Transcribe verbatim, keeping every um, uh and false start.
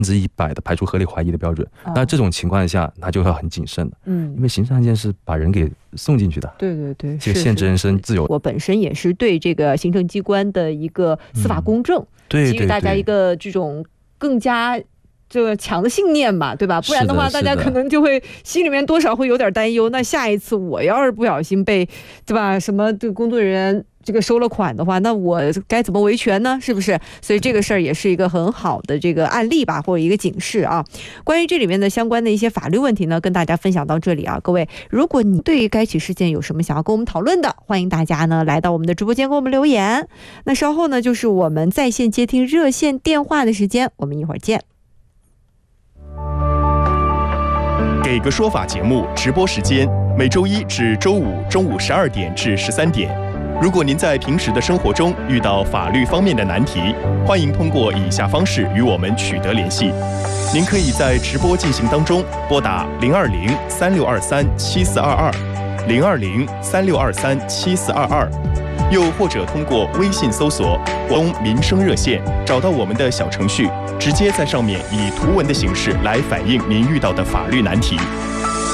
之一百的排除合理怀疑的标准。 哦、 那这种情况下，那就要很谨慎了。 嗯， 因为刑事案件是把人给送进去的。 对对对， 这个限制人身自由。 我本身也是对这个行政机关的一个司法公正， 嗯、对给予大家一个这种更加这个强的信念吧，对吧？不然的话，大家可能就会心里面多少会有点担忧。那下一次我要是不小心被，对吧？什么这个工作人员这个收了款的话，那我该怎么维权呢？是不是？所以这个事儿也是一个很好的这个案例吧，或者一个警示啊。关于这里面的相关的一些法律问题呢，跟大家分享到这里啊。各位，如果你对于该起事件有什么想要跟我们讨论的，欢迎大家呢来到我们的直播间给我们留言。那稍后呢，就是我们在线接听热线电话的时间，我们一会儿见。 给个说法节目直播时间，每周一至周五中午十二点至十三点。如果您在平时的生活中遇到法律方面的难题，欢迎通过以下方式与我们取得联系。您可以在直播进行当中拨打零二零三六二三七四二二，零二零三六二三七四二二，又或者通过微信搜索“广东民生热线”，找到我们的小程序，直接在上面以图文的形式来反映您遇到的法律难题。